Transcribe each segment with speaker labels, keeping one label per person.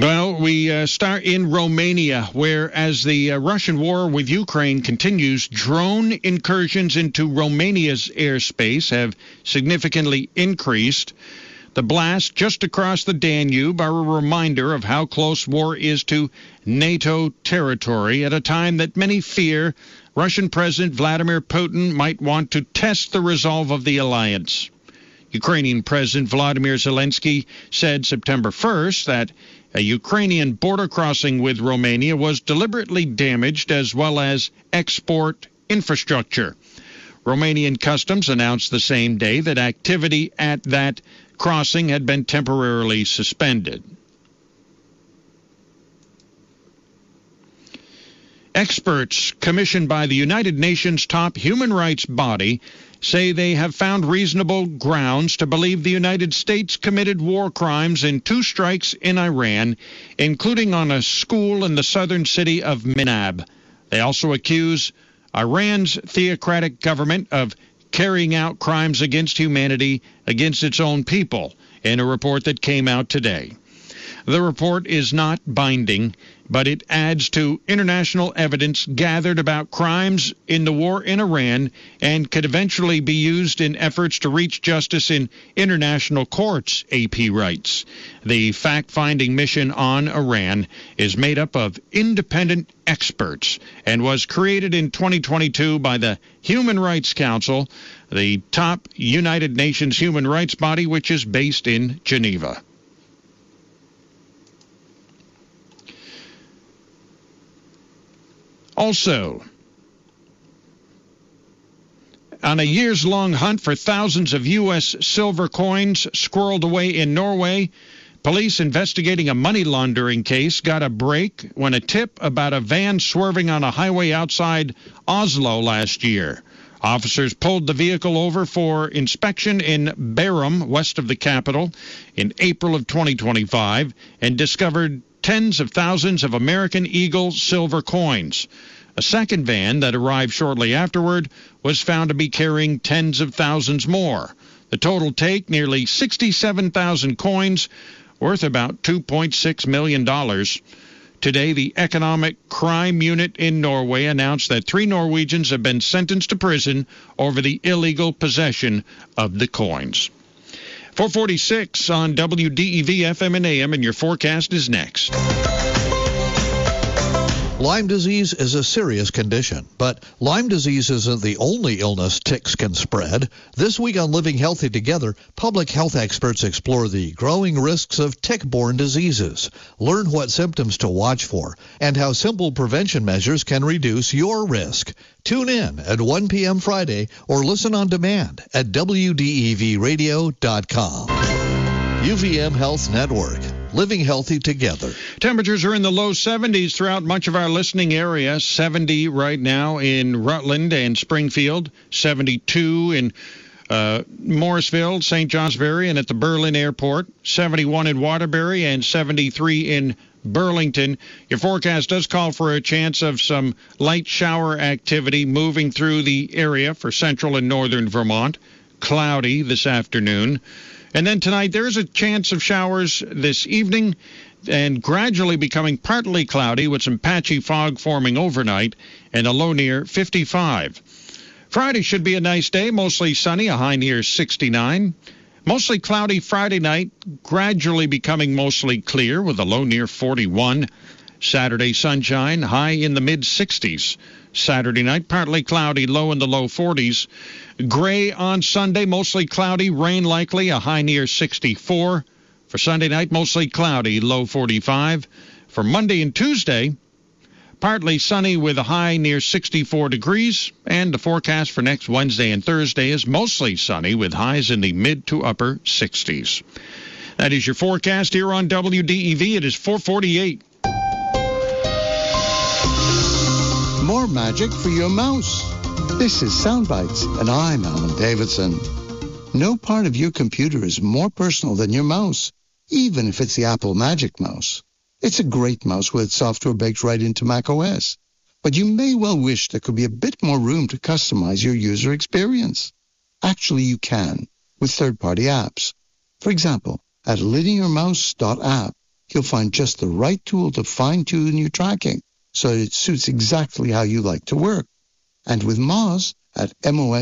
Speaker 1: Well, we start in Romania, where as the Russian war with Ukraine continues, drone incursions into Romania's airspace have significantly increased. The blasts just across the Danube are a reminder of how close war is to NATO territory at a time that many fear Russian President Vladimir Putin might want to test the resolve of the alliance. Ukrainian President Volodymyr Zelensky said September 1st that a Ukrainian border crossing with Romania was deliberately damaged, as well as export infrastructure. Romanian Customs announced the same day that activity at that crossing had been temporarily suspended. Experts commissioned by the United Nations top human rights body say they have found reasonable grounds to believe the United States committed war crimes in 2 strikes in Iran, including on a school in the southern city of Minab. They also accuse Iran's theocratic government of carrying out crimes against humanity against its own people in a report that came out today. The report is not binding, but it adds to international evidence gathered about crimes in the war in Iran and could eventually be used in efforts to reach justice in international courts, AP writes. The fact-finding mission on Iran is made up of independent experts and was created in 2022 by the Human Rights Council, the top United Nations human rights body, which is based in Geneva. Also, on a years-long hunt for thousands of U.S. silver coins squirreled away in Norway, police investigating a money laundering case got a break when a tip about a van swerving on a highway outside Oslo last year. Officers pulled the vehicle over for inspection in Bærum, west of the capital, in April of 2025, and discovered tens of thousands of American Eagle silver coins. A second van that arrived shortly afterward was found to be carrying tens of thousands more. The total take, nearly 67,000 coins, worth about $2.6 million. Today, the Economic Crime Unit in Norway announced that 3 Norwegians have been sentenced to prison over the illegal possession of the coins. 446 on WDEV FM and AM, and your forecast is next.
Speaker 2: Lyme disease is a serious condition, but Lyme disease isn't the only illness ticks can spread. This week on Living Healthy Together, public health experts explore the growing risks of tick-borne diseases. Learn what symptoms to watch for and how simple prevention measures can reduce your risk. Tune in at 1 p.m. Friday or listen on demand at WDEVradio.com. UVM Health Network. Living healthy together.
Speaker 1: Temperatures are in the low 70s throughout much of our listening area. 70 right now in Rutland and Springfield. 72 in Morrisville, St. Johnsbury, and at the Berlin Airport. 71 in Waterbury and 73 in Burlington. Your forecast does call for a chance of some light shower activity moving through the area for central and northern Vermont. Cloudy this afternoon. And then tonight, there is a chance of showers this evening and gradually becoming partly cloudy with some patchy fog forming overnight and a low near 55. Friday should be a nice day, mostly sunny, a high near 69. Mostly cloudy Friday night, gradually becoming mostly clear with a low near 41. Saturday, sunshine, high in the mid-60s. Saturday night, partly cloudy, low in the low 40s. Gray on Sunday, mostly cloudy, rain likely, a high near 64. For Sunday night, mostly cloudy, low 45. For Monday and Tuesday, partly sunny with a high near 64 degrees. And the forecast for next Wednesday and Thursday is mostly sunny with highs in the mid to upper 60s. That is your forecast here on WDEV. It is 448.
Speaker 3: More magic for your mouse. This is Soundbites, and I'm Alan Davidson. No part of your computer is more personal than your mouse, even if it's the Apple Magic Mouse. It's a great mouse with software baked right into macOS. But you may well wish there could be a bit more room to customize your user experience. Actually, you can with third-party apps. For example, at linearmouse.app, you'll find just the right tool to fine-tune your tracking so it suits exactly how you like to work. And with Moz at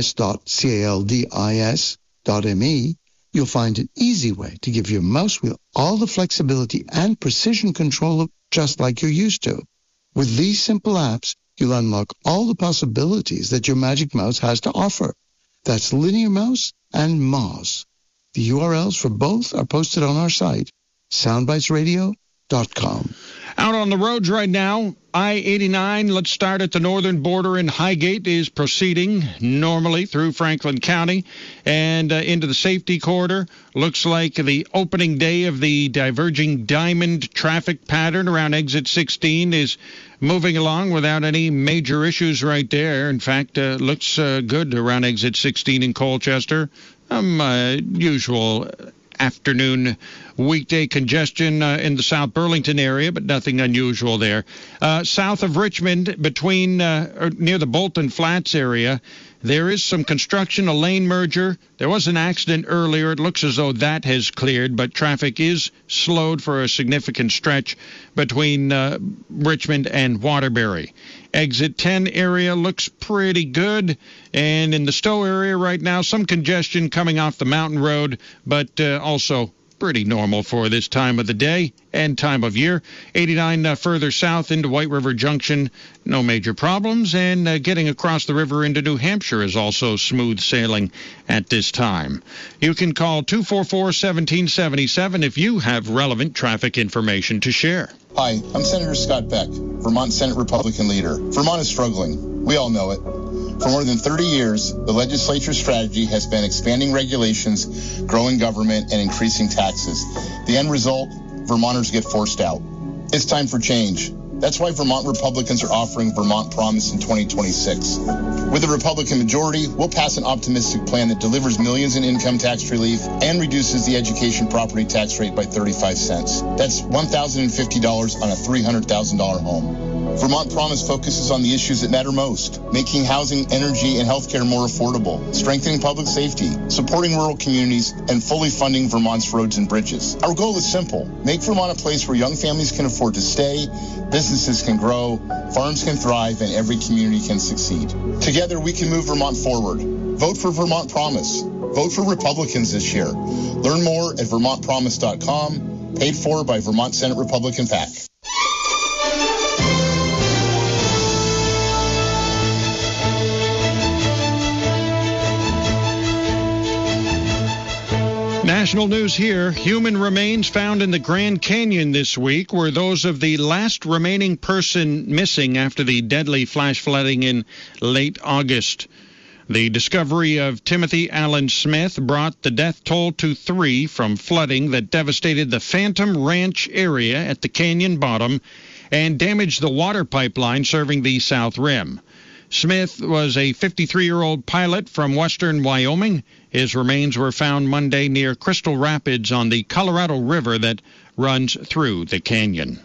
Speaker 3: mos.caldis.me, you'll find an easy way to give your mouse wheel all the flexibility and precision control just like you're used to. With these simple apps, you'll unlock all the possibilities that your Magic Mouse has to offer. That's Linear Mouse and Moz. The URLs for both are posted on our site, soundbitesradio.com.
Speaker 1: Out on the roads right now, I-89, let's start at the northern border in Highgate, is proceeding normally through Franklin County and into the safety corridor. Looks like the opening day of the diverging diamond traffic pattern around exit 16 is moving along without any major issues right there. In fact, looks good around exit 16 in Colchester. Usual afternoon weekday congestion in the South Burlington area, but nothing unusual there. South of Richmond, between near the Bolton Flats area, there is some construction, a lane merger. There was an accident earlier. It looks as though that has cleared, but traffic is slowed for a significant stretch between Richmond and Waterbury. Exit 10 area looks pretty good. And in the Stowe area right now, some congestion coming off the Mountain Road, but also pretty normal for this time of the day and time of year. 89 further south into White River Junction, no major problems. And getting across the river into New Hampshire is also smooth sailing at this time. You can call 244-1777 if you have relevant traffic information to share.
Speaker 4: Hi, I'm Senator Scott Beck, Vermont Senate Republican leader. Vermont is struggling. We all know it. For more than 30 years, the legislature's strategy has been expanding regulations, growing government, and increasing taxes. The end result, Vermonters get forced out. It's time for change. That's why Vermont Republicans are offering Vermont Promise in 2026. With a Republican majority, we'll pass an optimistic plan that delivers millions in income tax relief and reduces the education property tax rate by 35 cents. That's $1,050 on a $300,000 home. Vermont Promise focuses on the issues that matter most, making housing, energy, and healthcare more affordable, strengthening public safety, supporting rural communities, and fully funding Vermont's roads and bridges. Our goal is simple: make Vermont a place where young families can afford to stay, businesses can grow, farms can thrive, and every community can succeed. Together, we can move Vermont forward. Vote for Vermont Promise. Vote for Republicans this year. Learn more at vermontpromise.com, paid for by Vermont Senate Republican PAC.
Speaker 1: National news here. Human remains found in the Grand Canyon this week were those of the last remaining person missing after the deadly flash flooding in late August. The discovery of Timothy Allen Smith brought the death toll to 3 from flooding that devastated the Phantom Ranch area at the canyon bottom and damaged the water pipeline serving the South Rim. Smith was a 53-year-old pilot from western Wyoming. His remains were found Monday near Crystal Rapids on the Colorado River that runs through the canyon.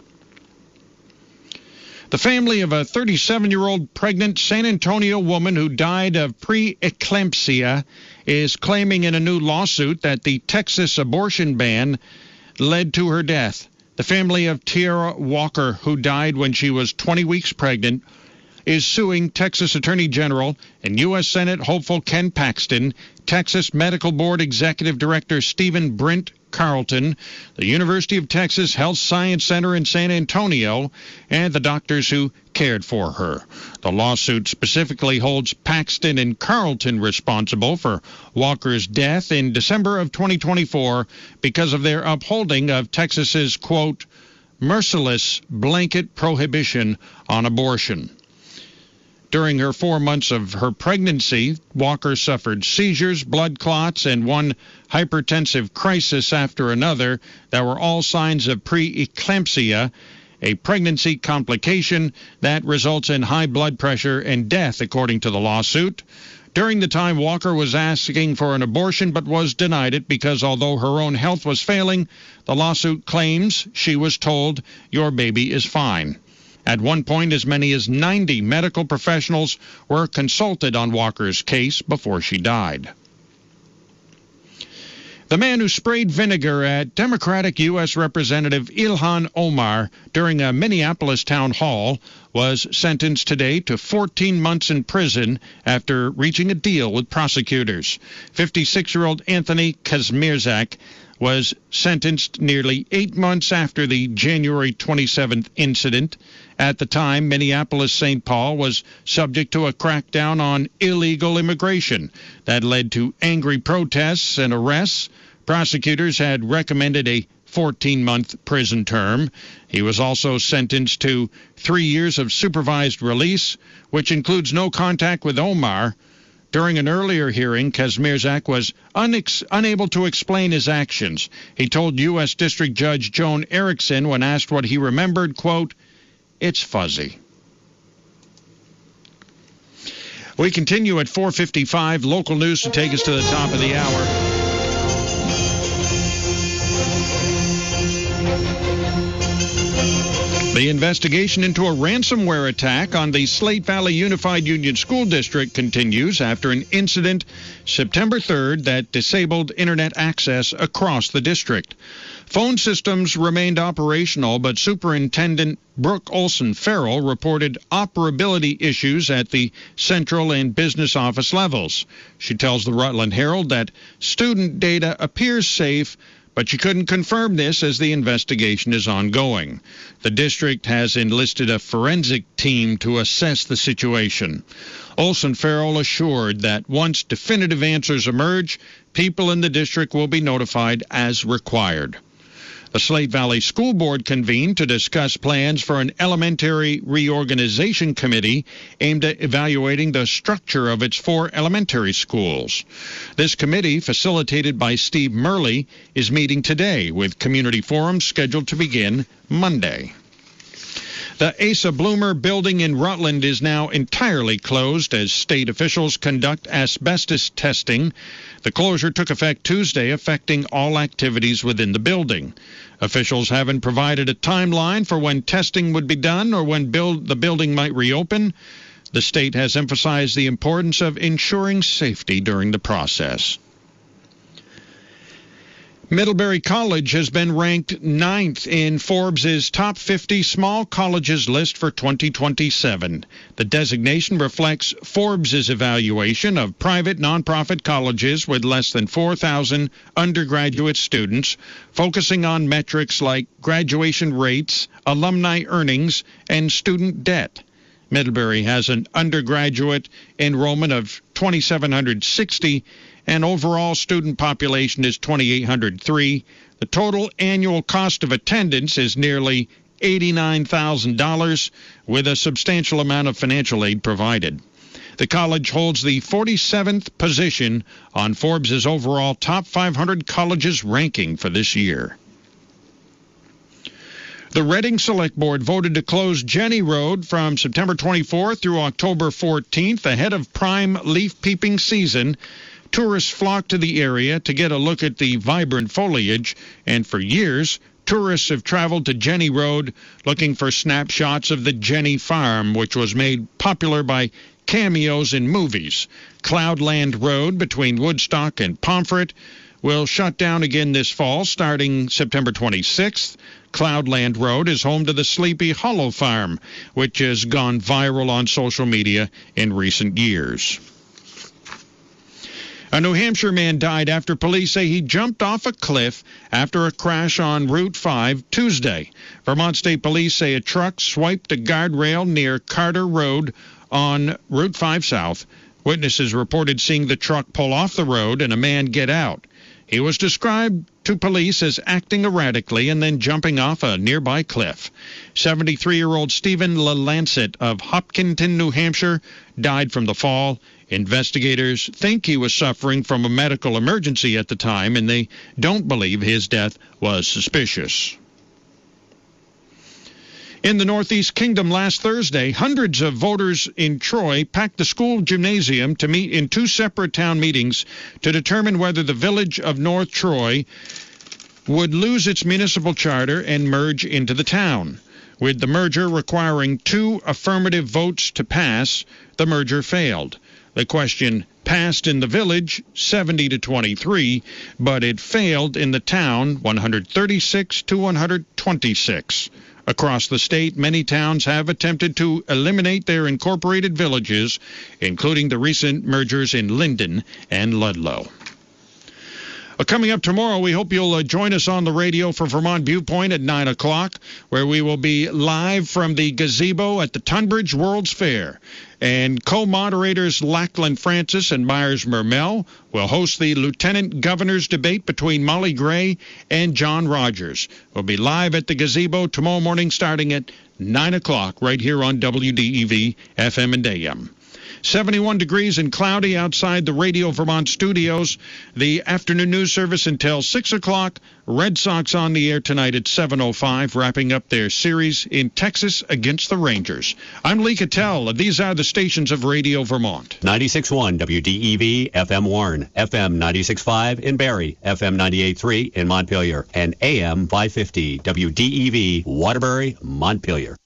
Speaker 1: The family of a 37-year-old pregnant San Antonio woman who died of preeclampsia is claiming in a new lawsuit that the Texas abortion ban led to her death. The family of Tiara Walker, who died when she was 20 weeks pregnant, is suing Texas Attorney General and U.S. Senate hopeful Ken Paxton, Texas Medical Board Executive Director Stephen Brent Carlton, the University of Texas Health Science Center in San Antonio, and the doctors who cared for her. The lawsuit specifically holds Paxton and Carlton responsible for Walker's death in December of 2024 because of their upholding of Texas's, quote, merciless blanket prohibition on abortion. During her 4 months of her pregnancy, Walker suffered seizures, blood clots, and one hypertensive crisis after another that were all signs of preeclampsia, a pregnancy complication that results in high blood pressure and death, according to the lawsuit. During the time, Walker was asking for an abortion but was denied it because although her own health was failing, the lawsuit claims she was told, "Your baby is fine." At one point, as many as 90 medical professionals were consulted on Walker's case before she died. The man who sprayed vinegar at Democratic U.S. Representative Ilhan Omar during a Minneapolis town hall was sentenced today to 14 months in prison after reaching a deal with prosecutors. 56-year-old Anthony Kazmierzak was sentenced nearly 8 months after the January 27th incident. At the time, Minneapolis-St. Paul was subject to a crackdown on illegal immigration that led to angry protests and arrests. Prosecutors had recommended a 14-month prison term. He was also sentenced to 3 years of supervised release, which includes no contact with Omar. During an earlier hearing, Kazmierzak was unable to explain his actions. He told U.S. District Judge Joan Erickson when asked what he remembered, quote, "It's fuzzy." We continue at 4:55. Local news to take us to the top of the hour. The investigation into a ransomware attack on the Slate Valley Unified Union School District continues after an incident September 3rd that disabled internet access across the district. Phone systems remained operational, but Superintendent Brooke Olson-Farrell reported operability issues at the central and business office levels. She tells the Rutland Herald that student data appears safe, but she couldn't confirm this as the investigation is ongoing. The district has enlisted a forensic team to assess the situation. Olson-Farrell assured that once definitive answers emerge, people in the district will be notified as required. The Slate Valley School Board convened to discuss plans for an elementary reorganization committee aimed at evaluating the structure of its 4 elementary schools. This committee, facilitated by Steve Murley, is meeting today with community forums scheduled to begin Monday. The Asa Bloomer building in Rutland is now entirely closed as state officials conduct asbestos testing. The closure took effect Tuesday, affecting all activities within the building. Officials haven't provided a timeline for when testing would be done or when the building might reopen. The state has emphasized the importance of ensuring safety during the process. Middlebury College has been ranked 9th in Forbes' Top 50 Small Colleges list for 2027. The designation reflects Forbes' evaluation of private nonprofit colleges with less than 4,000 undergraduate students, focusing on metrics like graduation rates, alumni earnings, and student debt. Middlebury has an undergraduate enrollment of 2,760, and overall student population is 2,803. The total annual cost of attendance is nearly $89,000, with a substantial amount of financial aid provided. The college holds the 47th position on Forbes' overall top 500 colleges ranking for this year. The Reading Select Board voted to close Jenny Road from September 24th through October 14th ahead of prime leaf peeping season. Tourists flock to the area to get a look at the vibrant foliage, and for years, tourists have traveled to Jenny Road looking for snapshots of the Jenny Farm, which was made popular by cameos in movies. Cloudland Road between Woodstock and Pomfret will shut down again this fall, starting September 26th. Cloudland Road is home to the Sleepy Hollow Farm, which has gone viral on social media in recent years. A New Hampshire man died after police say he jumped off a cliff after a crash on Route 5 Tuesday. Vermont State Police say a truck swiped a guardrail near Carter Road on Route 5 South. Witnesses reported seeing the truck pull off the road and a man get out. He was described to police as acting erratically and then jumping off a nearby cliff. 73-year-old Stephen LaLancet of Hopkinton, New Hampshire, died from the fall. Investigators think he was suffering from a medical emergency at the time, and they don't believe his death was suspicious. In the Northeast Kingdom last Thursday, hundreds of voters in Troy packed the school gymnasium to meet in 2 separate town meetings to determine whether the village of North Troy would lose its municipal charter and merge into the town. With the merger requiring 2 affirmative votes to pass, the merger failed. The question passed in the village 70-23, but it failed in the town 136-126. Across the state, many towns have attempted to eliminate their incorporated villages, including the recent mergers in Linden and Ludlow. Coming up tomorrow, we hope you'll join us on the radio for Vermont Viewpoint at 9 o'clock, where we will be live from the gazebo at the Tunbridge World's Fair. And co-moderators Lachlan Francis and Myers Mermel will host the Lieutenant Governor's debate between Molly Gray and John Rogers. We'll be live at the gazebo tomorrow morning starting at 9 o'clock right here on WDEV FM and AM. 71 degrees and cloudy outside the Radio Vermont studios. The afternoon news service until 6 o'clock. Red Sox on the air tonight at 7:05, wrapping up their series in Texas against the Rangers. I'm Lee Cattell. These are the stations of Radio Vermont.
Speaker 5: 96.1 WDEV, FM Warren, FM 96.5 in Barrie, FM 98.3 in Montpelier, and AM 550 WDEV, Waterbury, Montpelier.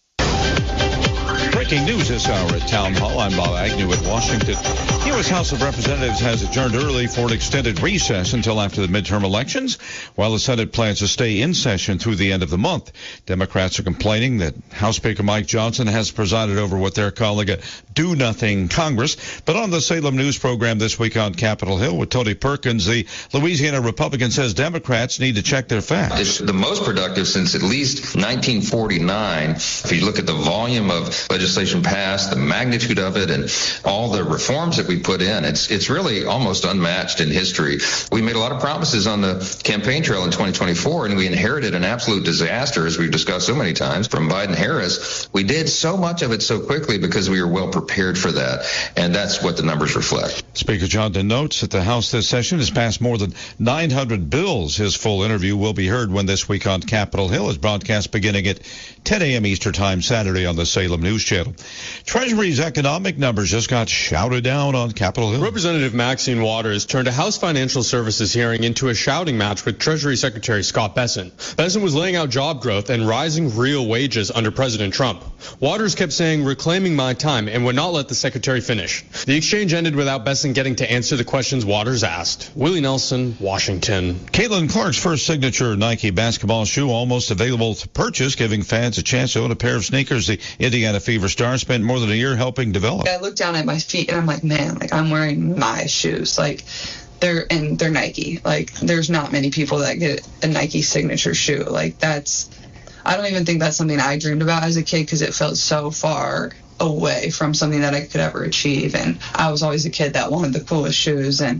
Speaker 6: Breaking news this hour at Town Hall. I'm Bob Agnew at Washington. The U.S. House of Representatives has adjourned early for an extended recess until after the midterm elections, while the Senate plans to stay in session through the end of the month. Democrats are complaining that House Speaker Mike Johnson has presided over what they're calling a do-nothing Congress. But on the Salem News program this week on Capitol Hill with Tony Perkins, the Louisiana Republican says Democrats need to check their facts.
Speaker 7: It's the most productive since at least 1949. If you look at the volume of legislation passed, the magnitude of it, and all the reforms that we put in, it's really almost unmatched in history. We made a lot of promises on the campaign trail in 2024, and we inherited an absolute disaster, as we've discussed so many times, from Biden-Harris. We did so much of it so quickly because we were well prepared for that, and that's what the numbers reflect.
Speaker 6: Speaker Johnson notes that the House this session has passed more than 900 bills. His full interview will be heard when This Week on Capitol Hill is broadcast beginning at 10 a.m. Eastern Time Saturday on the Salem News Channel. Treasury's economic numbers just got shouted down on Capitol Hill.
Speaker 8: Representative Maxine Waters turned a House Financial Services hearing into a shouting match with Treasury Secretary Scott Bessent. Bessent was laying out job growth and rising real wages under President Trump. Waters kept saying, "Reclaiming my time," and would not let the secretary finish. The exchange ended without Bessent getting to answer the questions Waters asked. Willie Nelson, Washington.
Speaker 6: Caitlin Clark's first signature Nike basketball shoe almost available to purchase, giving fans a chance to own a pair of sneakers the Indiana Fever star spent more than a year helping develop.
Speaker 9: I look down at my feet and I'm like, man, I'm wearing my shoes. They're Nike. There's not many people that get a Nike signature shoe. I don't even think that's something I dreamed about as a kid because it felt so far away from something that I could ever achieve. And I was always a kid that wanted the coolest shoes. And,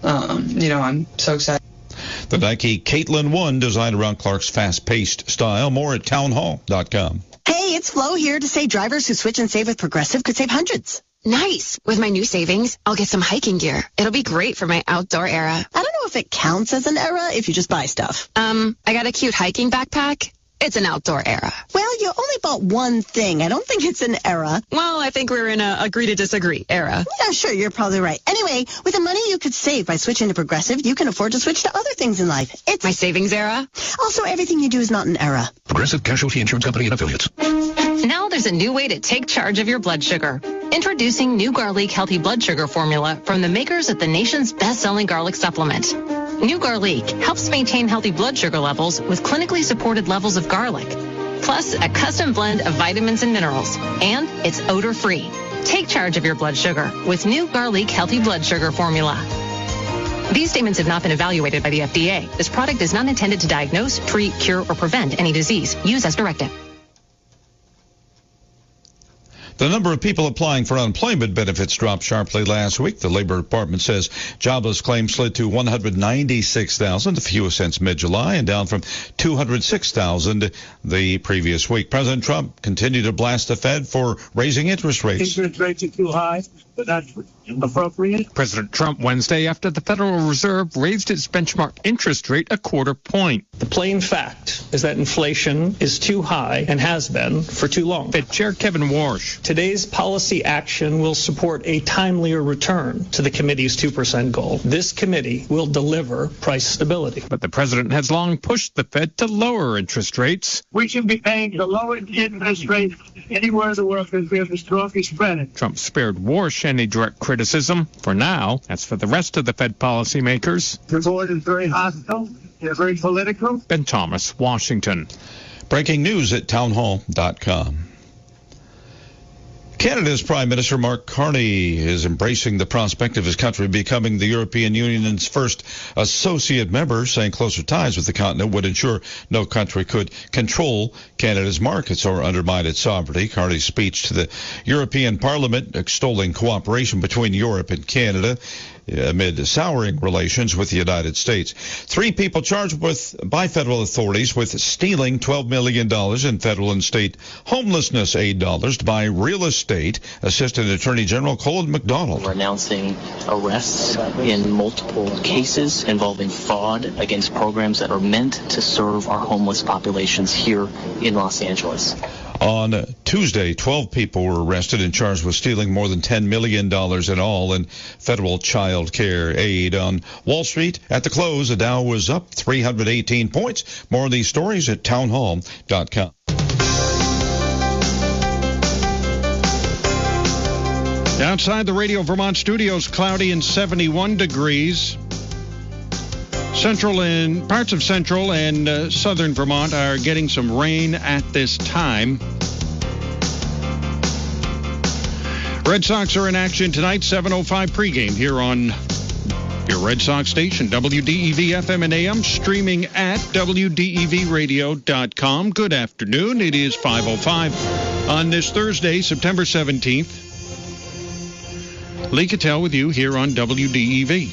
Speaker 9: I'm so excited.
Speaker 6: The Nike Caitlin 1 designed around Clark's fast-paced style. More at townhall.com.
Speaker 10: Hey, it's Flo here to say drivers who switch and save with Progressive could save hundreds.
Speaker 11: Nice. With my new savings, I'll get some hiking gear. It'll be great for my outdoor era.
Speaker 10: I don't know if it counts as an era if you just buy stuff.
Speaker 11: I got a cute hiking backpack. It's an outdoor era.
Speaker 10: Well, you only bought one thing. I don't think it's an era.
Speaker 11: Well, I think we're in a agree to disagree era.
Speaker 10: Yeah, sure, you're probably right. Anyway, with the money you could save by switching to Progressive, you can afford to switch to other things in life. It's
Speaker 11: my savings era.
Speaker 10: Also, everything you do is not an era.
Speaker 12: Progressive Casualty Insurance Company and Affiliates.
Speaker 13: Now there's a new way to take charge of your blood sugar. Introducing New Garlic Healthy Blood Sugar Formula from the makers of the nation's best-selling garlic supplement. New Garlic helps maintain healthy blood sugar levels with clinically supported levels of garlic, plus a custom blend of vitamins and minerals, and it's odor-free. Take charge of your blood sugar with New Garlic Healthy Blood Sugar Formula. These statements have not been evaluated by the FDA. This product is not intended to diagnose, treat, cure, or prevent any disease. Use as directed.
Speaker 6: The number of people applying for unemployment benefits dropped sharply last week. The Labor Department says jobless claims slid to 196,000, the fewest since mid-July, and down from 206,000 the previous week. President Trump continued to blast the Fed for raising interest rates.
Speaker 14: Interest rates are too high, but that's appropriate.
Speaker 15: President Trump Wednesday after the Federal Reserve raised its benchmark interest rate a quarter point.
Speaker 14: The plain fact is that inflation is too high and has been for too long.
Speaker 15: Fed Chair Kevin Warsh.
Speaker 14: Today's policy action will support a timelier return to the committee's 2% goal. This committee will deliver price stability.
Speaker 15: But the president has long pushed the Fed to lower interest rates.
Speaker 14: We should be paying the lowest interest rate anywhere in the world because we have the strongest credit.
Speaker 15: Trump spared Warsh any direct criticism criticism. For now, as for the rest of the Fed policymakers,
Speaker 16: the board is very hostile. They're very political.
Speaker 15: Ben Thomas, Washington.
Speaker 6: Breaking news at townhall.com. Canada's Prime Minister Mark Carney is embracing the prospect of his country becoming the European Union's first associate member, saying closer ties with the continent would ensure no country could control Canada's markets or undermine its sovereignty. Carney's speech to the European Parliament extolling cooperation between Europe and Canada amid souring relations with the United States. 3 people charged by federal authorities with stealing $12 million in federal and state homelessness aid dollars to buy real estate. Assistant Attorney General Colin McDonald.
Speaker 17: We're announcing arrests in multiple cases involving fraud against programs that are meant to serve our homeless populations here in Los Angeles.
Speaker 6: On Tuesday, 12 people were arrested and charged with stealing more than $10 million in all in federal child care aid. On Wall Street, at the close, the Dow was up 318 points. More of these stories at townhall.com.
Speaker 1: Outside the Radio Vermont studios, cloudy and 71 degrees. Parts of central and southern Vermont are getting some rain at this time. Red Sox are in action tonight, 7:05 pregame here on your Red Sox station, WDEV FM and AM, streaming at WDEVradio.com. Good afternoon. It is 5:05 on this Thursday, September 17th. Lee Cattell with you here on WDEV.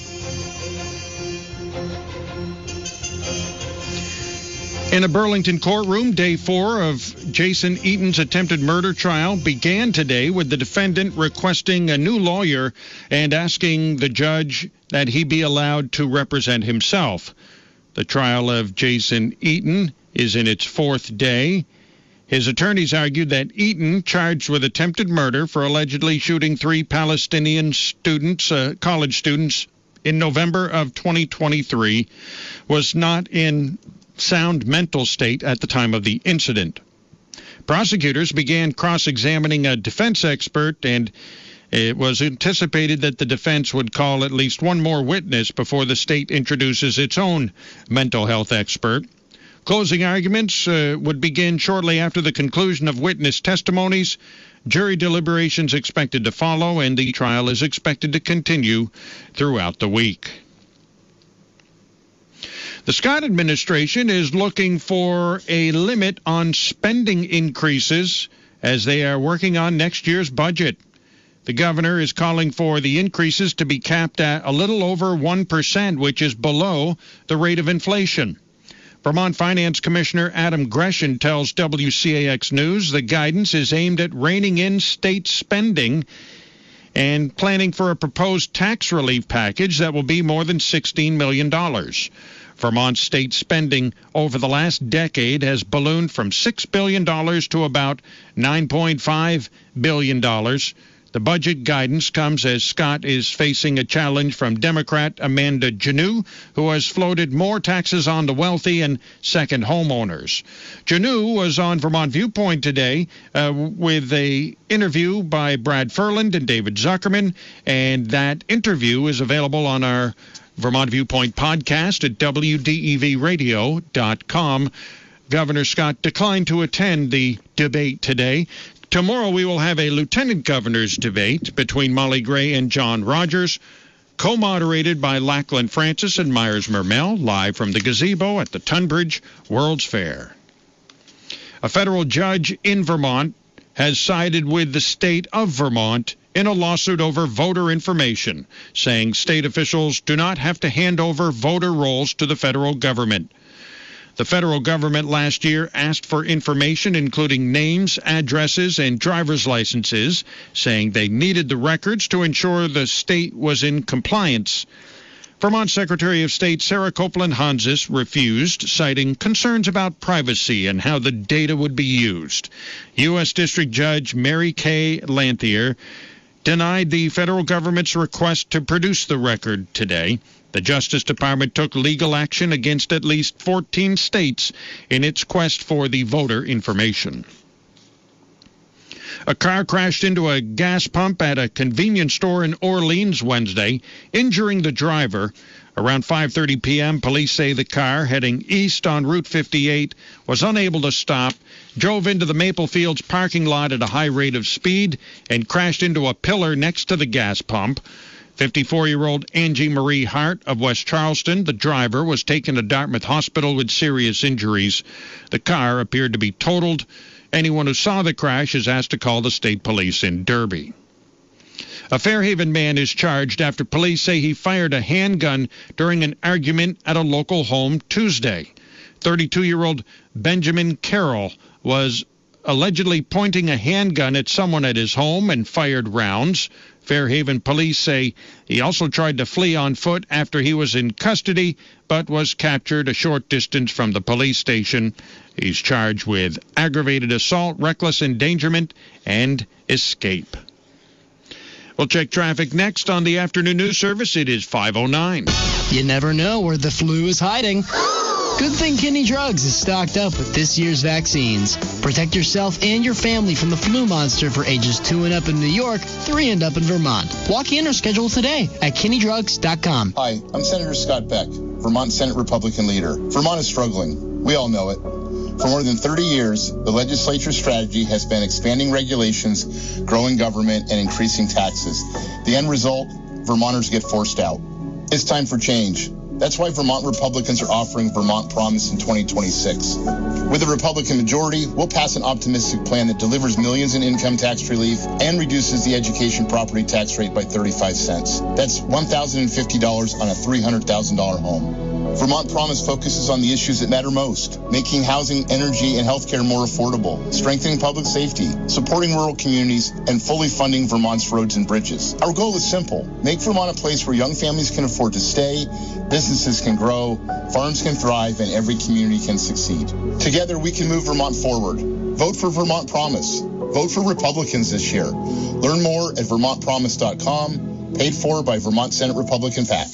Speaker 1: In a Burlington courtroom, day 4 of Jason Eaton's attempted murder trial began today with the defendant requesting a new lawyer and asking the judge that he be allowed to represent himself. The trial of Jason Eaton is in its 4th day. His attorneys argued that Eaton, charged with attempted murder for allegedly shooting 3 Palestinian students, college students, in November of 2023, was not in sound mental state at the time of the incident. Prosecutors began cross-examining a defense expert, and it was anticipated that the defense would call at least one more witness before the state introduces its own mental health expert. Closing arguments would begin shortly after the conclusion of witness testimonies. Jury deliberations expected to follow, and the trial is expected to continue throughout the week. The Scott administration is looking for a limit on spending increases as they are working on next year's budget. The governor is calling for the increases to be capped at a little over 1%, which is below the rate of inflation. Vermont Finance Commissioner Adam Gresham tells WCAX News the guidance is aimed at reining in state spending and planning for a proposed tax relief package that will be more than $16 million. Vermont state spending over the last decade has ballooned from $6 billion to about $9.5 billion. The budget guidance comes as Scott is facing a challenge from Democrat Amanda Janneau, who has floated more taxes on the wealthy and second homeowners. Janneau was on Vermont Viewpoint today with an interview by Brad Ferland and David Zuckerman, and that interview is available on our Vermont Viewpoint podcast at WDEVradio.com. Governor Scott declined to attend the debate today. Tomorrow we will have a lieutenant governor's debate between Molly Gray and John Rogers, co-moderated by Lachlan Francis and Myers Mermel, live from the gazebo at the Tunbridge World's Fair. A federal judge in Vermont has sided with the state of Vermont in a lawsuit over voter information, saying state officials do not have to hand over voter rolls to the federal government. The federal government last year asked for information including names, addresses, and driver's licenses, saying they needed the records to ensure the state was in compliance. Vermont Secretary of State Sarah Copeland-Hanzis refused, citing concerns about privacy and how the data would be used. U.S. District Judge Mary Kay Lanthier denied the federal government's request to produce the record today. The Justice Department took legal action against at least 14 states in its quest for the voter information. A car crashed into a gas pump at a convenience store in Orleans Wednesday, injuring the driver. Around 5:30 p.m., police say the car, heading east on Route 58, was unable to stop, drove into the Maple Fields parking lot at a high rate of speed, and crashed into a pillar next to the gas pump. 54-year-old Angie Marie Hart of West Charleston, the driver, was taken to Dartmouth Hospital with serious injuries. The car appeared to be totaled. Anyone who saw the crash is asked to call the state police in Derby. A Fairhaven man is charged after police say he fired a handgun during an argument at a local home Tuesday. 32-year-old Benjamin Carroll was allegedly pointing a handgun at someone at his home and fired rounds. Fairhaven police say he also tried to flee on foot after he was in custody, but was captured a short distance from the police station. He's charged with aggravated assault, reckless endangerment, and escape. We'll check traffic next on the afternoon news service. It is 5:09.
Speaker 18: You never know where the flu is hiding. Good thing Kinney Drugs is stocked up with this year's vaccines. Protect yourself and your family from the flu monster for ages 2 and up in New York, 3 and up in Vermont. Walk in or schedule today at KinneyDrugs.com.
Speaker 4: Hi, I'm Senator Scott Beck, Vermont Senate Republican leader. Vermont is struggling. We all know it. For more than 30 years, the legislature's strategy has been expanding regulations, growing government, and increasing taxes. The end result, Vermonters get forced out. It's time for change. That's why Vermont Republicans are offering Vermont Promise in 2026. With a Republican majority, we'll pass an optimistic plan that delivers millions in income tax relief and reduces the education property tax rate by 35 cents. That's $1,050 on a $300,000 home. Vermont Promise focuses on the issues that matter most, making housing, energy, and healthcare more affordable, strengthening public safety, supporting rural communities, and fully funding Vermont's roads and bridges. Our goal is simple: make Vermont a place where young families can afford to stay, businesses can grow, farms can thrive, and every community can succeed. Together, we can move Vermont forward. Vote for Vermont Promise. Vote for Republicans this year. Learn more at VermontPromise.com, paid for by Vermont Senate Republican PAC.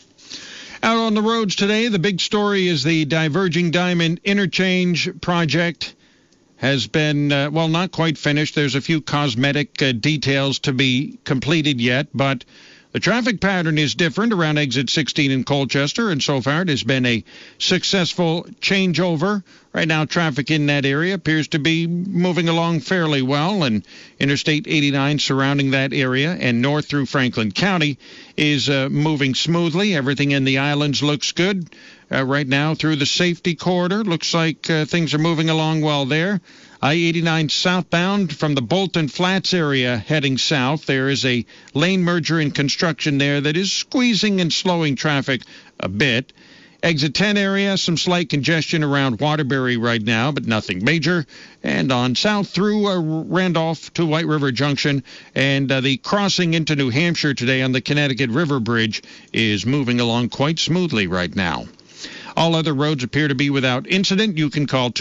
Speaker 1: Out on the roads today, the big story is the Diverging Diamond Interchange project has been, not quite finished. There's a few cosmetic details to be completed yet, but the traffic pattern is different around exit 16 in Colchester, and so far it has been a successful changeover. Right now, traffic in that area appears to be moving along fairly well, and Interstate 89 surrounding that area and north through Franklin County is moving smoothly. Everything in the islands looks good. Right now, through the safety corridor, looks like things are moving along well there. I-89 southbound from the Bolton Flats area heading south. There is a lane merger in construction there that is squeezing and slowing traffic a bit. Exit 10 area, some slight congestion around Waterbury right now, but nothing major. And on south through Randolph to White River Junction, and the crossing into New Hampshire today on the Connecticut River Bridge is moving along quite smoothly right now. All other roads appear to be without incident. You can call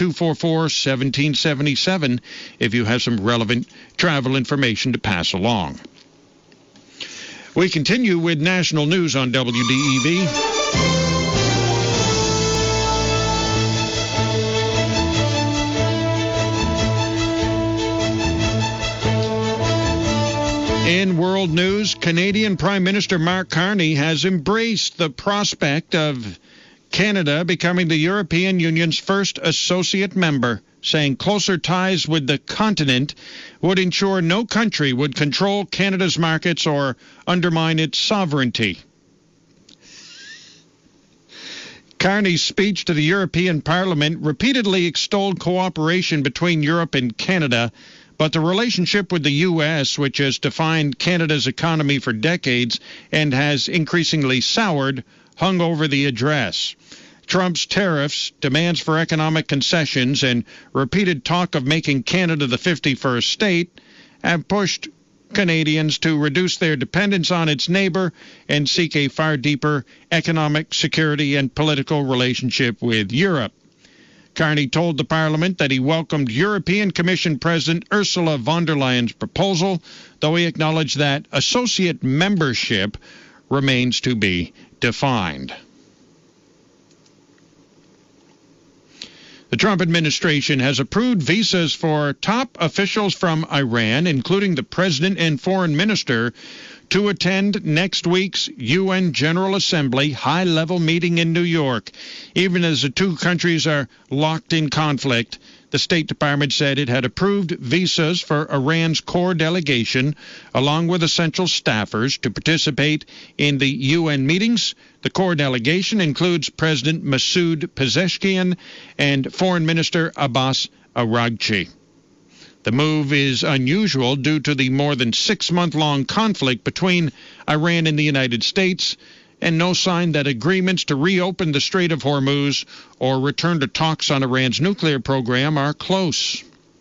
Speaker 1: 244-1777 if you have some relevant travel information to pass along. We continue with national news on WDEV. In world news, Canadian Prime Minister Mark Carney has embraced the prospect of Canada becoming the European Union's first associate member, saying closer ties with the continent would ensure no country would control Canada's markets or undermine its sovereignty. Carney's speech to the European Parliament repeatedly extolled cooperation between Europe and Canada, but the relationship with the U.S., which has defined Canada's economy for decades and has increasingly soured, hung over the address. Trump's tariffs, demands for economic concessions, and repeated talk of making Canada the 51st state have pushed Canadians to reduce their dependence on its neighbor and seek a far deeper economic, security, and political relationship with Europe. Carney told the Parliament that he welcomed European Commission President Ursula von der Leyen's proposal, though he acknowledged that associate membership remains to be defined. The Trump administration has approved visas for top officials from Iran, including the president and foreign minister, to attend next week's UN General Assembly high-level meeting in New York. Even as the two countries are locked in conflict, the State Department said it had approved visas for Iran's core delegation, along with essential staffers, to participate in the UN meetings. The core delegation includes President Masoud Pezeshkian and Foreign Minister Abbas Araghchi. The move is unusual due to the more than 6-month-long conflict between Iran and the United States, and no sign that agreements to reopen the Strait of Hormuz or return to talks on Iran's nuclear program are close.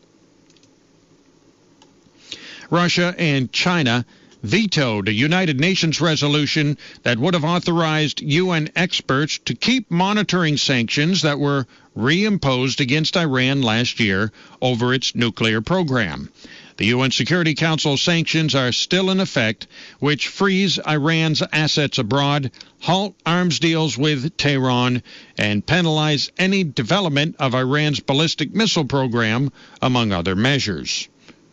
Speaker 1: Russia and China vetoed a United Nations resolution that would have authorized UN experts to keep monitoring sanctions that were reimposed against Iran last year over its nuclear program. The UN Security Council sanctions are still in effect, which freeze Iran's assets abroad, halt arms deals with Tehran, and penalize any development of Iran's ballistic missile program, among other measures.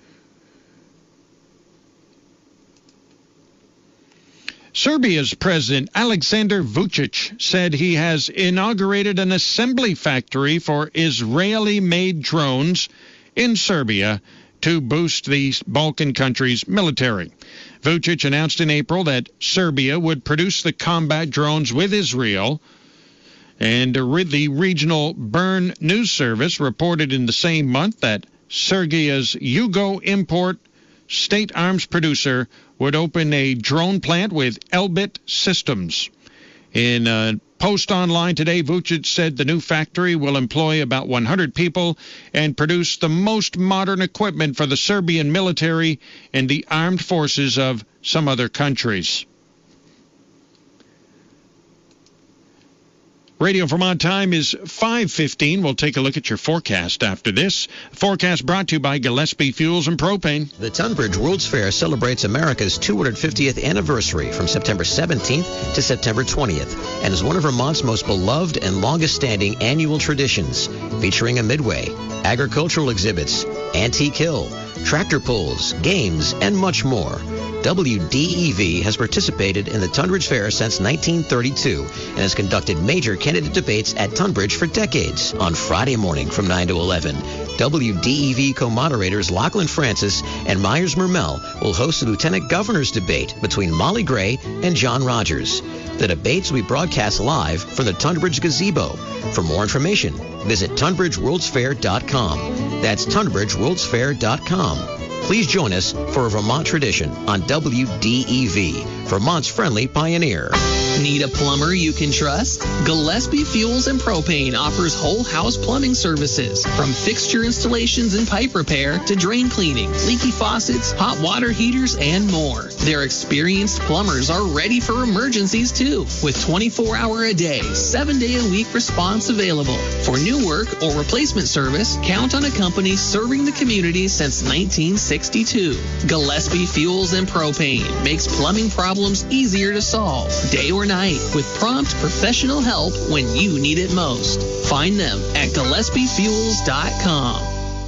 Speaker 1: Serbia's President Aleksandar Vučić said he has inaugurated an assembly factory for Israeli-made drones in Serbia to boost the Balkan country's military. Vučić announced in April that Serbia would produce the combat drones with Israel, and the regional Bern news service reported in the same month that Serbia's Yugo Import state arms producer would open a drone plant with Elbit Systems. In a post online today, Vučić said the new factory will employ about 100 people and produce the most modern equipment for the Serbian military and the armed forces of some other countries. Radio Vermont time is 5:15. We'll take a look at your forecast after this. Forecast brought to you by Gillespie Fuels and Propane.
Speaker 19: The Tunbridge World's Fair celebrates America's 250th anniversary from September 17th to September 20th and is one of Vermont's most beloved and longest-standing annual traditions, featuring a midway, agricultural exhibits, antique hill, tractor pulls, games, and much more. WDEV has participated in the Tunbridge Fair since 1932 and has conducted major candidate debates at Tunbridge for decades. On Friday morning from 9 to 11, WDEV co-moderators Lachlan Francis and Myers Mermel will host the Lieutenant Governor's debate between Molly Gray and John Rogers. The debates will be broadcast live from the Tunbridge Gazebo. For more information, visit TunbridgeWorldsFair.com. That's TunbridgeWorldsFair.com. Please join us for a Vermont tradition on WDEV, Vermont's friendly pioneer.
Speaker 20: Need a plumber you can trust? Gillespie Fuels and Propane offers whole house plumbing services, from fixture installations and pipe repair to drain cleaning, leaky faucets, hot water heaters, and more. Their experienced plumbers are ready for emergencies too, with 24-hour-a-day, 7-day-a-week response available. For new work or replacement service, count on a company serving the community since 1962. Gillespie Fuels and Propane makes plumbing problems easier to solve, day or night, with prompt professional help when you need it most. Find them at GillespieFuels.com.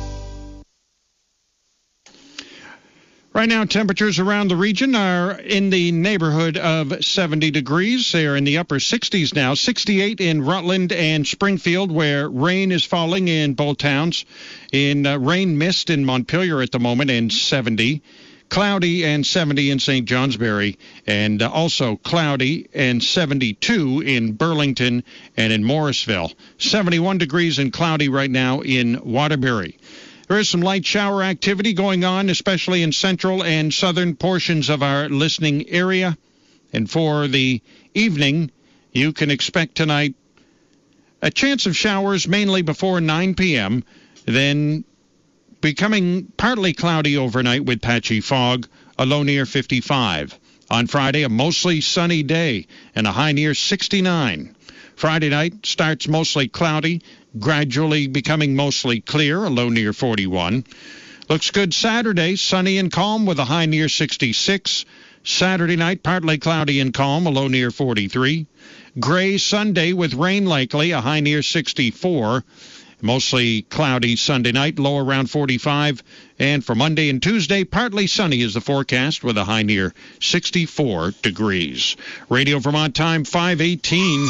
Speaker 1: Right now, temperatures around the region are in the neighborhood of 70 degrees. They're in the upper 60s now. 68 in Rutland and Springfield, where rain is falling in both towns. In rain mist in Montpelier at the moment, and 70. Cloudy and 70 in St. Johnsbury, and also cloudy and 72 in Burlington and in Morrisville. 71 degrees and cloudy right now in Waterbury. There is some light shower activity going on, especially in central and southern portions of our listening area. And for the evening, you can expect tonight a chance of showers mainly before 9 p.m., then becoming partly cloudy overnight with patchy fog, a low near 55. On Friday, a mostly sunny day and a high near 69. Friday night starts mostly cloudy, gradually becoming mostly clear, a low near 41. Looks good Saturday, sunny and calm with a high near 66. Saturday night, partly cloudy and calm, a low near 43. Gray Sunday with rain likely, a high near 64. Mostly cloudy Sunday night, low around 45. And for Monday and Tuesday, partly sunny is the forecast with a high near 64 degrees. Radio Vermont time 5:18.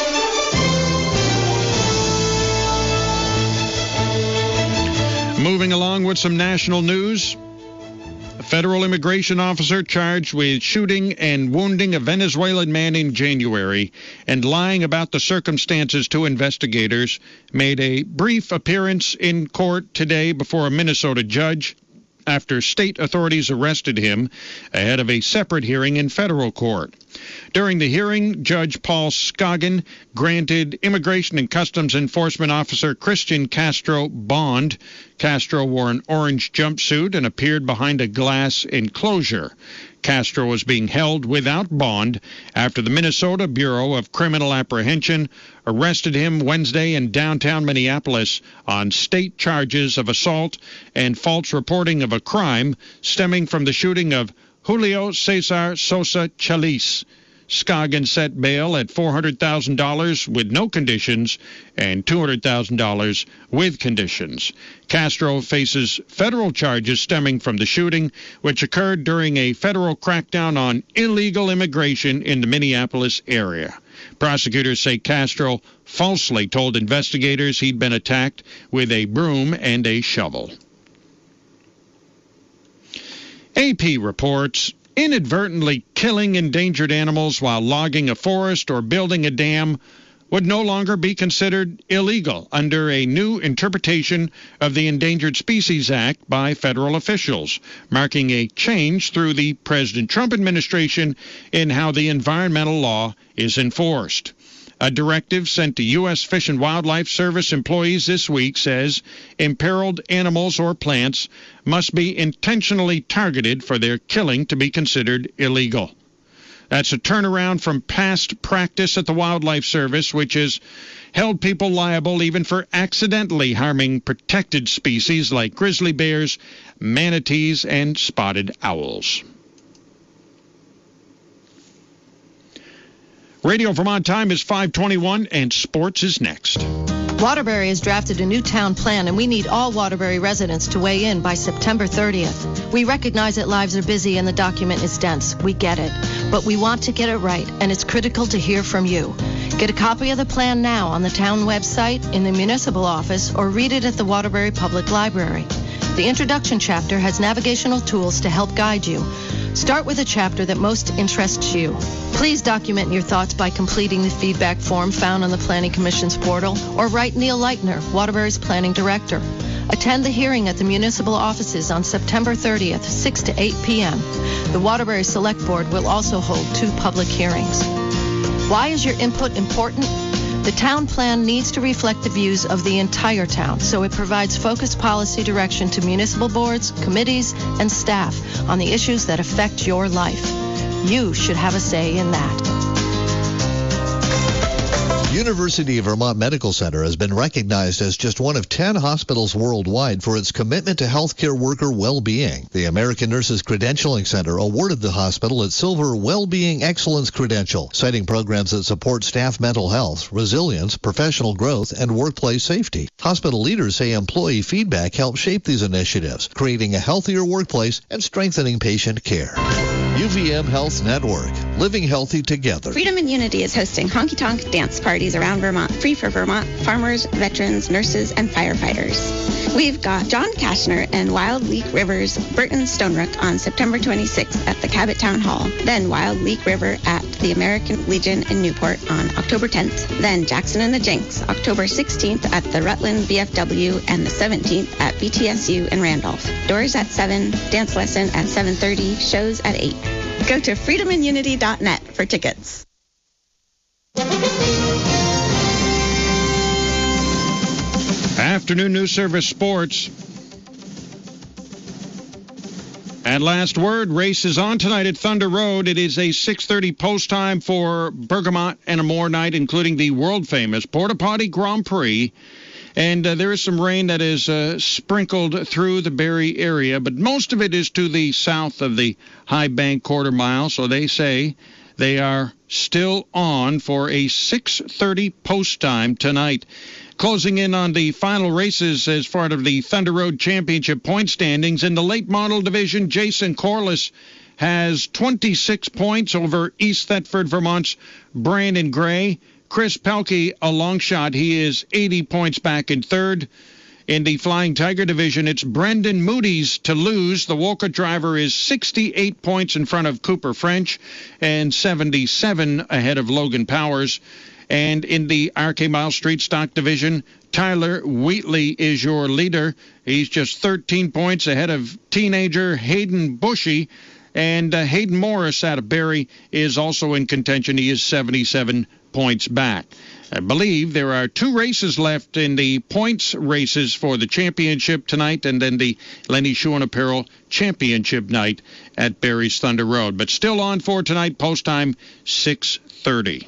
Speaker 1: Moving along with some national news. A federal immigration officer charged with shooting and wounding a Venezuelan man in January and lying about the circumstances to investigators made a brief appearance in court today before a Minnesota judge after state authorities arrested him ahead of a separate hearing in federal court. During the hearing, Judge Paul Scoggin granted Immigration and Customs Enforcement Officer Christian Castro bond. Castro wore an orange jumpsuit and appeared behind a glass enclosure. Castro was being held without bond after the Minnesota Bureau of Criminal Apprehension arrested him Wednesday in downtown Minneapolis on state charges of assault and false reporting of a crime stemming from the shooting of Julio Cesar Sosa Chalice. Scoggin set bail at $400,000 with no conditions and $200,000 with conditions. Castro faces federal charges stemming from the shooting, which occurred during a federal crackdown on illegal immigration in the Minneapolis area. Prosecutors say Castro falsely told investigators he'd been attacked with a broom and a shovel. AP reports inadvertently killing endangered animals while logging a forest or building a dam would no longer be considered illegal under a new interpretation of the Endangered Species Act by federal officials, marking a change through the President Trump administration in how the environmental law is enforced. A directive sent to U.S. Fish and Wildlife Service employees this week says imperiled animals or plants must be intentionally targeted for their killing to be considered illegal. That's a turnaround from past practice at the Wildlife Service, which has held people liable even for accidentally harming protected species like grizzly bears, manatees, and spotted owls. Radio Vermont time is 5:21, and sports is next.
Speaker 21: Waterbury has drafted a new town plan, and we need all Waterbury residents to weigh in by September 30th. We recognize that lives are busy and the document is dense. We get it. But we want to get it right, and it's critical to hear from you. Get a copy of the plan now on the town website, in the municipal office, or read it at the Waterbury Public Library. The introduction chapter has navigational tools to help guide you. Start with a chapter that most interests you. Please document your thoughts by completing the feedback form found on the Planning Commission's portal, or write Neil Leitner, Waterbury's Planning Director. Attend the hearing at the municipal offices on September 30th, 6 to 8 p.m. The Waterbury Select Board will also hold 2 public hearings. Why is your input important? The town plan needs to reflect the views of the entire town, so it provides focused policy direction to municipal boards, committees, and staff on the issues that affect your life. You should have a say in that.
Speaker 2: University of Vermont Medical Center has been recognized as just one of 10 hospitals worldwide for its commitment to healthcare worker well-being. The American Nurses Credentialing Center awarded the hospital its Silver Well-Being Excellence Credential, citing programs that support staff mental health, resilience, professional growth, and workplace safety. Hospital leaders say employee feedback helps shape these initiatives, creating a healthier workplace and strengthening patient care. UVM Health Network, living healthy together.
Speaker 22: Freedom and Unity is hosting honky-tonk dance parties around Vermont, free for Vermont farmers, veterans, nurses, and firefighters. We've got John Kashner and Wild Leak River's Burton Stonerook on September 26th at the Cabot Town Hall. Then Wild Leak River at the American Legion in Newport on October 10th. Then Jackson and the Jinx, October 16th at the Rutland VFW and the 17th at BTSU in Randolph. Doors at 7, dance lesson at 7:30, shows at 8. Go to freedomandunity.net for tickets.
Speaker 1: Afternoon News Service Sports. At last word, race is on tonight at Thunder Road. It is a 6:30 post time for Bergamot and Amore night, including the world-famous Porta Potty Grand Prix. And there is some rain that is sprinkled through the Barrie area, but most of it is to the south of the High Bank quarter mile, so they say they are still on for a 6:30 post time tonight. Closing in on the final races as part of the Thunder Road Championship point standings. In the late model division, Jason Corliss has 26 points over East Thetford, Vermont's Brandon Gray. Chris Pelkey, a long shot. He is 80 points back in third. In the Flying Tiger division, it's Brendan Moody's to lose. The Wolcott driver is 68 points in front of Cooper French and 77 ahead of Logan Powers. And in the RK Mile Street Stock division, Tyler Wheatley is your leader. He's just 13 points ahead of teenager Hayden Bushy. And Hayden Morris out of Barrie is also in contention. He is 77 points back. I believe there are 2 races left in the points races for the championship tonight, and then the Lenny Schuhen Apparel Championship night at Barrie's Thunder Road. But still on for tonight, post time 6:30.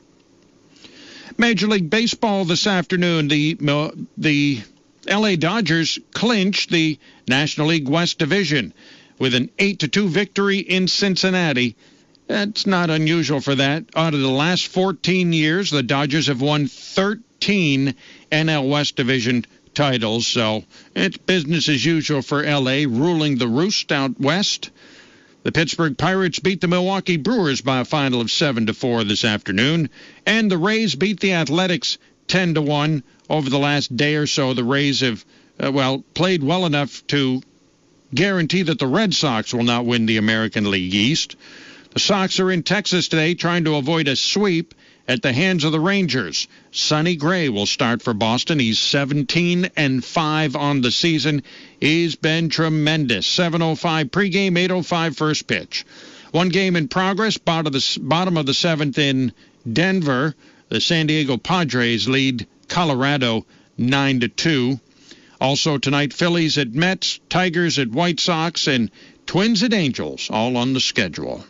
Speaker 1: Major League Baseball this afternoon, the LA Dodgers clinched the National League West Division with an 8-2 victory in Cincinnati. That's not unusual for that. Out of the last 14 years, the Dodgers have won 13 NL West Division titles, so it's business as usual for L.A., ruling the roost out west. The Pittsburgh Pirates beat the Milwaukee Brewers by a final of 7-4 this afternoon, and the Rays beat the Athletics 10-1 over the last day or so. The Rays have, played well enough to guarantee that the Red Sox will not win the American League East. The Sox are in Texas today trying to avoid a sweep at the hands of the Rangers. Sonny Gray will start for Boston. He's 17-5 on the season. He's been tremendous. 7:05 pregame, 8:05 first pitch. One game in progress, bottom of the 7th in Denver. The San Diego Padres lead Colorado 9-2. Also tonight, Phillies at Mets, Tigers at White Sox, and Twins at Angels, all on the schedule.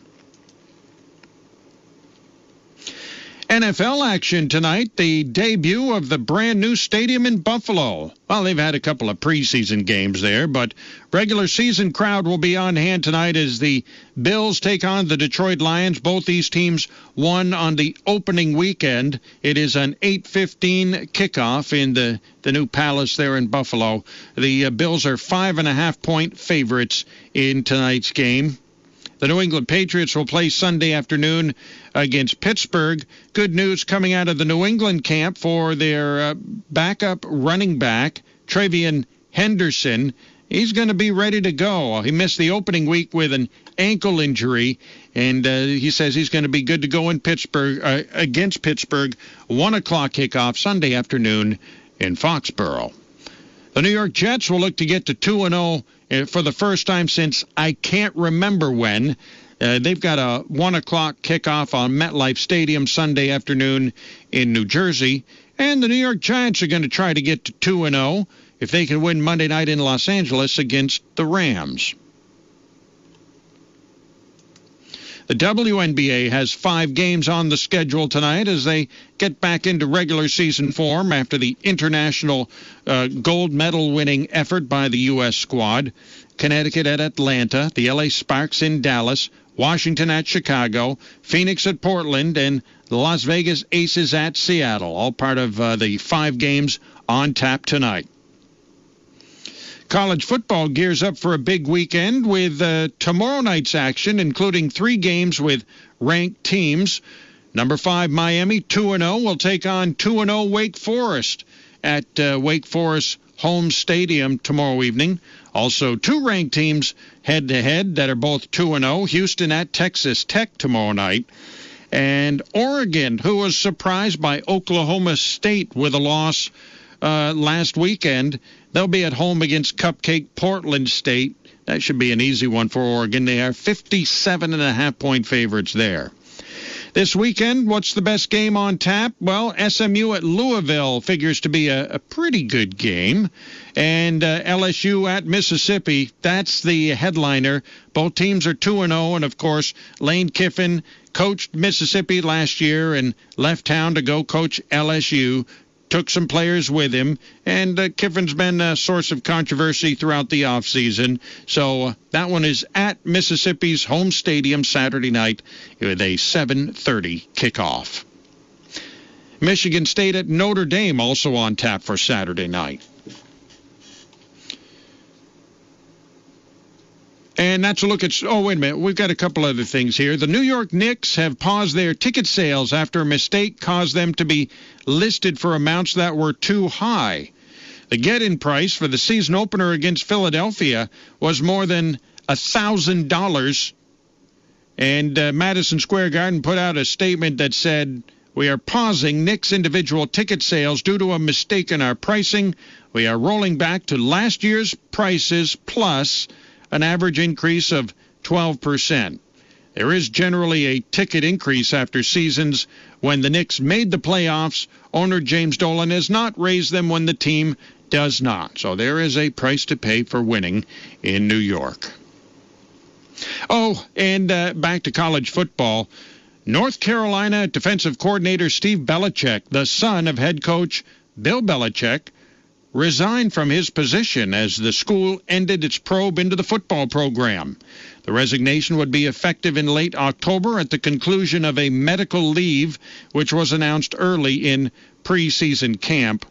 Speaker 1: NFL action tonight, the debut of the brand new stadium in Buffalo. Well, they've had a couple of preseason games there, but regular season crowd will be on hand tonight as the Bills take on the Detroit Lions. Both these teams won on the opening weekend. It is an 8:15 kickoff in the new Palace there in Buffalo. The Bills are 5.5-point favorites in tonight's game. The New England Patriots will play Sunday afternoon against Pittsburgh. Good news coming out of the New England camp for their backup running back, Travion Henderson. He's going to be ready to go. He missed the opening week with an ankle injury, and he says he's going to be good to go in Pittsburgh against Pittsburgh. 1 o'clock kickoff Sunday afternoon in Foxborough. The New York Jets will look to get to 2-0 for the first time since I can't remember when. They've got a 1 o'clock kickoff on MetLife Stadium Sunday afternoon in New Jersey. And the New York Giants are going to try to get to 2-0 if they can win Monday night in Los Angeles against the Rams. The WNBA has 5 games on the schedule tonight as they get back into regular season form after the international gold medal winning effort by the U.S. squad. Connecticut at Atlanta, the LA Sparks in Dallas, Washington at Chicago, Phoenix at Portland, and the Las Vegas Aces at Seattle, all part of the 5 games on tap tonight. College football gears up for a big weekend with tomorrow night's action, including 3 games with ranked teams. Number 5, Miami, 2-0, will take on 2-0 Wake Forest at Wake Forest home stadium tomorrow evening. Also, 2 ranked teams head-to-head that are both 2-0, Houston at Texas Tech tomorrow night. And Oregon, who was surprised by Oklahoma State with a loss last weekend, they'll be at home against Cupcake Portland State. That should be an easy one for Oregon. They are 57.5-point favorites there. This weekend, what's the best game on tap? Well, SMU at Louisville figures to be a pretty good game. And LSU at Mississippi, that's the headliner. Both teams are 2-0, and, of course, Lane Kiffin coached Mississippi last year and left town to go coach LSU. Took some players with him, and Kiffin's been a source of controversy throughout the offseason. So that one is at Mississippi's home stadium Saturday night with a 7:30 kickoff. Michigan State at Notre Dame also on tap for Saturday night. And that's a look at... Oh, wait a minute. We've got a couple other things here. The New York Knicks have paused their ticket sales after a mistake caused them to be listed for amounts that were too high. The get-in price for the season opener against Philadelphia was more than $1,000. And Madison Square Garden put out a statement that said, "We are pausing Knicks individual ticket sales due to a mistake in our pricing. We are rolling back to last year's prices plus an average increase of 12%. There is generally a ticket increase after seasons. When the Knicks made the playoffs, owner James Dolan has not raised them when the team does not. So there is a price to pay for winning in New York." Oh, and back to college football. North Carolina defensive coordinator Steve Belichick, the son of head coach Bill Belichick, resigned from his position as the school ended its probe into the football program. The resignation would be effective in late October at the conclusion of a medical leave, which was announced early in preseason camp.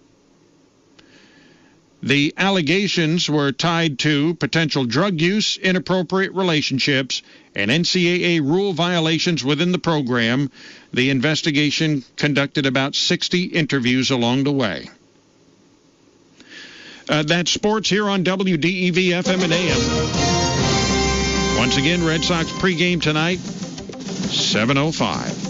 Speaker 1: The allegations were tied to potential drug use, inappropriate relationships, and NCAA rule violations within the program. The investigation conducted about 60 interviews along the way. That's sports here on WDEV FM and AM. Once again, Red Sox pregame tonight, 7:05.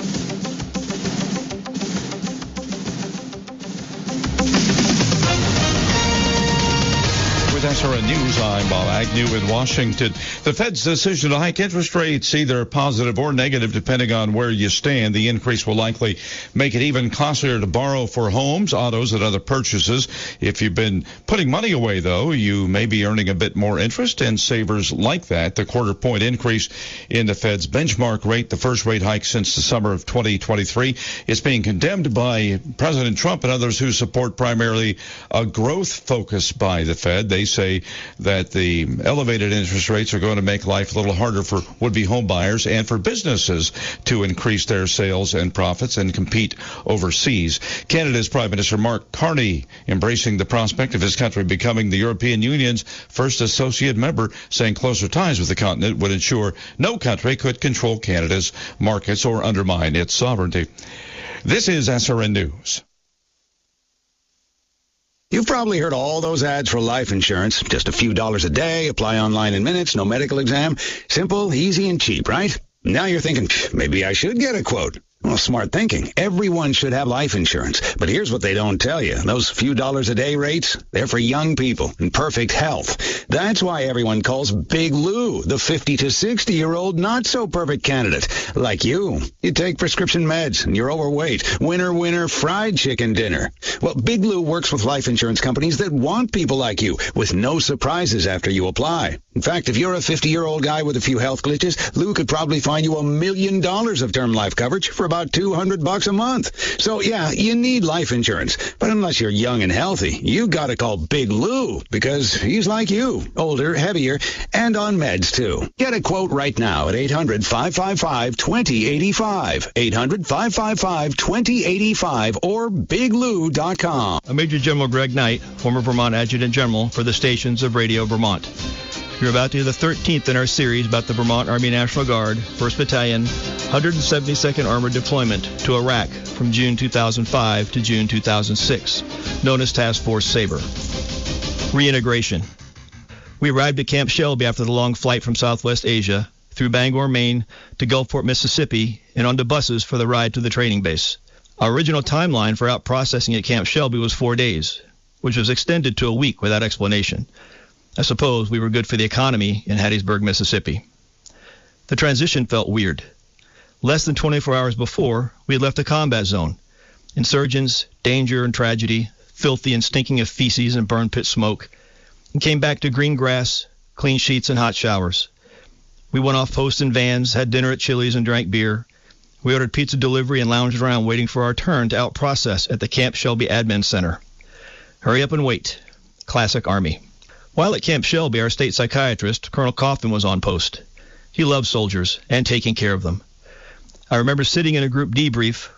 Speaker 6: With SRN News, I'm Bob Agnew in Washington. The Fed's decision to hike interest rates, either positive or negative, depending on where you stand. The increase will likely make it even costlier to borrow for homes, autos, and other purchases. If you've been putting money away, though, you may be earning a bit more interest, and savers like that. The quarter-point increase in the Fed's benchmark rate, the first rate hike since the summer of 2023, is being condemned by President Trump and others who support primarily a growth focus by the Fed. They say that the elevated interest rates are going to make life a little harder for would-be home buyers and for businesses to increase their sales and profits and compete overseas. Canada's Prime Minister Mark Carney embracing the prospect of his country becoming the European Union's first associate member, saying closer ties with the continent would ensure no country could control Canada's markets or undermine its sovereignty. This is SRN News.
Speaker 3: You've probably heard all those ads for life insurance. Just a few dollars a day, apply online in minutes, no medical exam. Simple, easy, and cheap, right? Now you're thinking, maybe I should get a quote. Well, smart thinking. Everyone should have life insurance. But here's what they don't tell you. Those few dollars a day rates, they're for young people in perfect health. That's why everyone calls Big Lou the 50 to 60-year-old not-so-perfect candidate. Like you. You take prescription meds and you're overweight. Winner, fried chicken dinner. Well, Big Lou works with life insurance companies that want people like you with no surprises after you apply. In fact, if you're a 50-year-old guy with a few health glitches, Lou could probably find you $1 million of term life coverage for about $200 a month. So, yeah, you need life insurance. But unless you're young and healthy, you got to call Big Lou because he's like you, older, heavier, and on meds, too. Get a quote right now at 800-555-2085, 800-555-2085, or biglou.com.
Speaker 5: I'm Major General Greg Knight, former Vermont Adjutant General for the stations of Radio Vermont. You're about to hear the 13th in our series about the Vermont Army National Guard, 1st Battalion, 172nd Armored Deployment to Iraq from June 2005 to June 2006, known as Task Force Sabre. Reintegration. We arrived at Camp Shelby after the long flight from Southwest Asia, through Bangor, Maine, to Gulfport, Mississippi, and onto buses for the ride to the training base. Our original timeline for out-processing at Camp Shelby was 4 days, which was extended to a week without explanation. I suppose we were good for the economy in Hattiesburg, Mississippi. The transition felt weird. Less than 24 hours before, we had left a combat zone. Insurgents, danger and tragedy, filthy and stinking of feces and burn pit smoke, and came back to green grass, clean sheets, and hot showers. We went off post in vans, had dinner at Chili's, and drank beer. We ordered pizza delivery and lounged around waiting for our turn to out-process at the Camp Shelby Admin Center. Hurry up and wait. Classic Army. While at Camp Shelby, our state psychiatrist, Colonel Kaufman, was on post. He loved soldiers and taking care of them. I remember sitting in a group debrief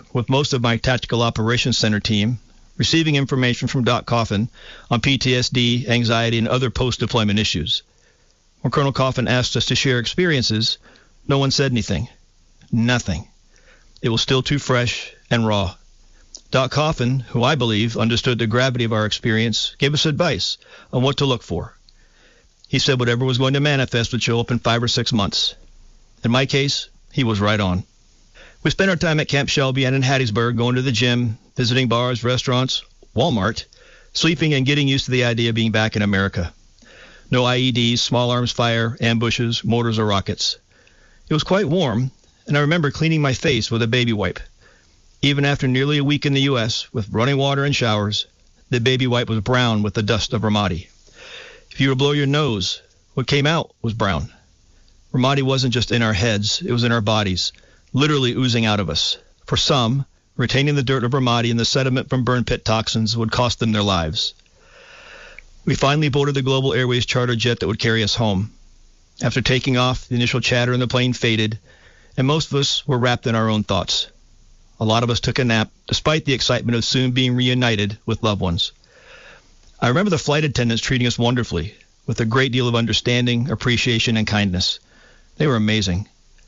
Speaker 5: with most of my Tactical Operations Center team, receiving information from Doc Coffin on PTSD, anxiety, and other post-deployment issues. When Colonel Coffin asked us to share experiences, no one said anything. Nothing. It was still too fresh and raw. Doc Coffin, who I believe understood the gravity of our experience, gave us advice on what to look for. He said whatever was going to manifest would show up in 5 or 6 months. In my case, he was right on. We spent our time at Camp Shelby and in Hattiesburg, going to the gym, visiting bars, restaurants, Walmart, sleeping and getting used to the idea of being back in America. No IEDs, small arms fire, ambushes, mortars, or rockets. It was quite warm, and I remember cleaning my face with a baby wipe. Even after nearly a week in the U.S., with running water and showers, the baby wipe was brown with the dust of Ramadi. If you were to blow your nose, what came out was brown. Ramadi wasn't just in our heads, it was in our bodies, literally oozing out of us. For some, retaining the dirt of Ramadi and the sediment from burn pit toxins would cost them their lives. We finally boarded the Global Airways charter jet that would carry us home. After taking off, the initial chatter in the plane faded, and most of us were wrapped in our own thoughts. A lot of us took a nap, despite the excitement of soon being reunited with loved ones. I remember the flight attendants treating us wonderfully, with a great deal of understanding, appreciation, and kindness. They were amazing.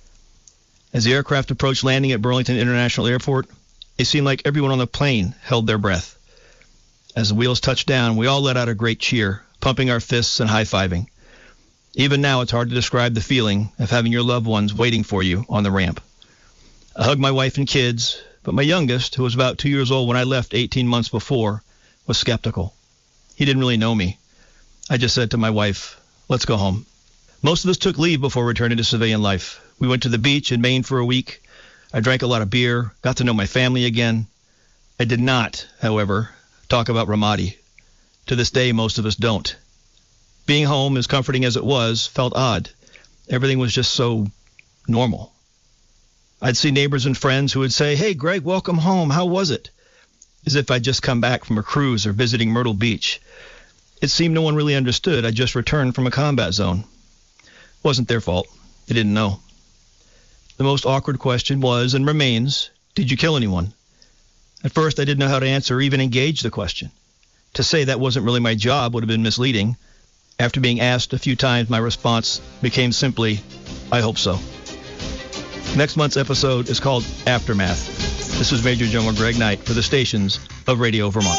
Speaker 5: As the aircraft approached landing at Burlington International Airport, it seemed like everyone on the plane held their breath. As the wheels touched down, we all let out a great cheer, pumping our fists and high-fiving. Even now, it's hard to describe the feeling of having your loved ones waiting for you on the ramp. I hugged my wife and kids, but my youngest, who was about 2 years old when I left 18 months before, was skeptical. He didn't really know me. I just said to my wife, "Let's go home." Most of us took leave before returning to civilian life. We went to the beach in Maine for a week. I drank a lot of beer, got to know my family again. I did not, however, talk about Ramadi. To this day, most of us don't. Being home, as comforting as it was, felt odd. Everything was just so normal. I'd see neighbors and friends who would say, "Hey, Greg, welcome home. How was it?" As if I'd just come back from a cruise or visiting Myrtle Beach. It seemed no one really understood. I'd just returned from a combat zone. It wasn't their fault. They didn't know. The most awkward question was, and remains, did you kill anyone? At first, I didn't know how to answer or even engage the question. To say that wasn't really my job would have been misleading. After being asked a few times, my response became simply, "I hope so." Next month's episode is called Aftermath. This is Major General Greg Knight for the stations of Radio Vermont.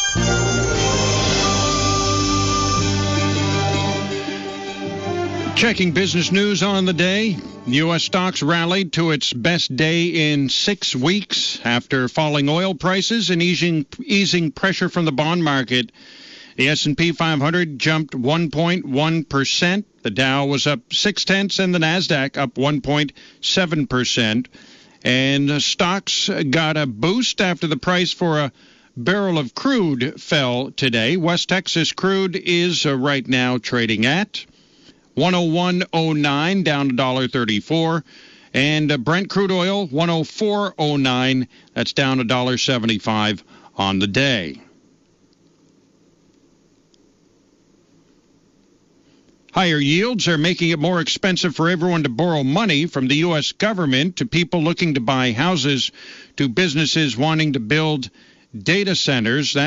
Speaker 1: Checking business news on the day. U.S. stocks rallied to its best day in 6 weeks after falling oil prices and easing pressure from the bond market. The S&P 500 jumped 1.1%. The Dow was up 0.6, and the Nasdaq up 1.7%. And stocks got a boost after the price for a barrel of crude fell today. West Texas crude is right now trading at $101.09, down $1.34. And Brent crude oil, $104.09. That's down $1.75 on the day. Higher yields are making it more expensive for everyone to borrow money, from the U.S. government to people looking to buy houses to businesses wanting to build data centers.